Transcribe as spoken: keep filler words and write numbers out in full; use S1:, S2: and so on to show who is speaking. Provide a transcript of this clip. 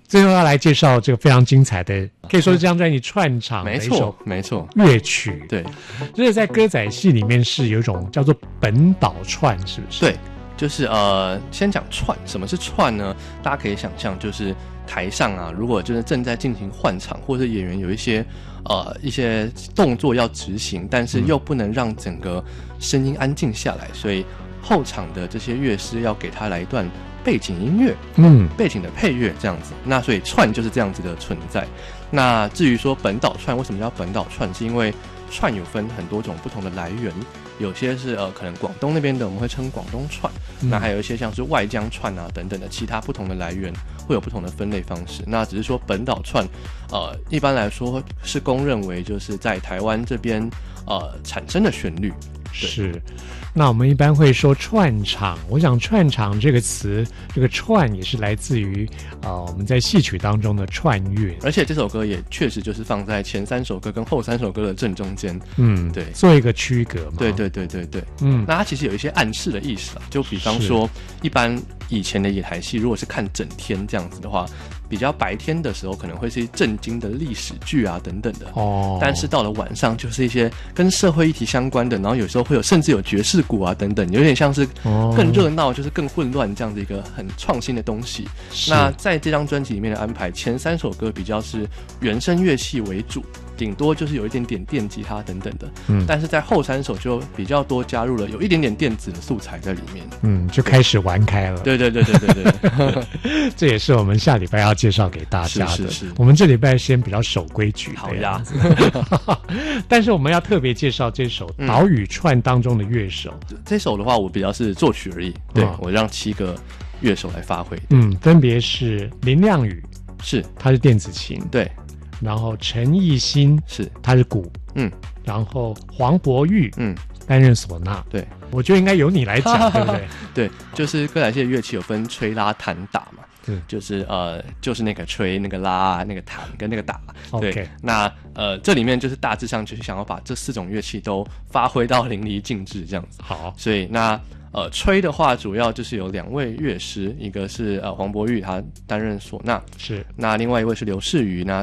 S1: 最后要来介绍这个非常精彩的，可以说是这张专辑串场的一首
S2: 没错
S1: 乐曲。
S2: 对，
S1: 就是在歌仔戏里面是有一种叫做本岛串，是不是？
S2: 对，就是呃，先讲串，什么是串呢？大家可以想象，就是台上啊，如果就是正在进行换场，或者演员有一些呃一些动作要执行，但是又不能让整个声音安静下来，所以后场的这些乐师要给他来一段背景音乐，嗯，背景的配乐这样子。那所以串就是这样子的存在。那至于说本岛串为什么叫本岛串，是因为串有分很多种不同的来源，有些是呃可能广东那边的我们会称广东串，嗯、那还有一些像是外江串啊等等的其他不同的来源会有不同的分类方式。那只是说本岛串，呃一般来说是公认为就是在台湾这边呃产生的旋律。
S1: 是，那我们一般会说串场，我想串场这个词，这个串也是来自于呃我们在戏曲当中的串乐，
S2: 而且这首歌也确实就是放在前三首歌跟后三首歌的正中间，
S1: 嗯，对，做一个区隔嘛，
S2: 对对对对对，嗯，那它其实有一些暗示的意思啊，就比方说一般以前的野台戏，如果是看整天这样子的话，比较白天的时候可能会是震惊的历史剧啊等等的哦，但是到了晚上就是一些跟社会议题相关的，然后有时候会有甚至有爵士鼓啊等等，有点像是更热闹，就是更混乱这样的一个很创新的东西。那在这张专辑里面的安排，前三首歌比较是原声乐器为主，顶多就是有一点点电吉他等等的，嗯，但是在后三首就比较多加入了有一点点电子的素材在里面，
S1: 嗯，就开始玩开了。
S2: 对对对对对对，
S1: 这也是我们下礼拜要介绍给大家的。
S2: 是是是，
S1: 我们这礼拜先比较守规矩，
S2: 好呀。
S1: 但是我们要特别介绍这首岛屿串当中的乐手，
S2: 嗯、这首的话我比较是作曲而已，对、哦、我让七个乐手来发挥，
S1: 嗯，分别是林亮宇，
S2: 是
S1: 他是电子琴，
S2: 对。
S1: 然后陈奕新
S2: 是
S1: 他是鼓，
S2: 嗯，
S1: 然后黄伯玉
S2: 嗯
S1: 担任唢呐，
S2: 对，
S1: 我觉得应该由你来讲，对不对？
S2: 对，就是歌仔戏的乐器有分吹拉弹打嘛，对，就是呃就是那个吹那个拉那个弹跟那个打，对， okay. 那呃这里面就是大致上就是想要把这四种乐器都发挥到淋漓尽致这样子，
S1: 好，
S2: 所以那。呃，吹的话主要就是有两位乐师，一个是呃黄伯玉，他担任唢呐，
S1: 是，
S2: 那另外一位是刘世瑜呢，